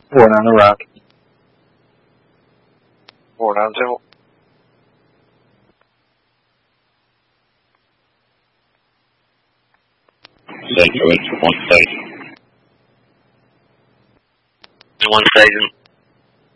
One on the rock. One on two. St. Louis, one station. One station.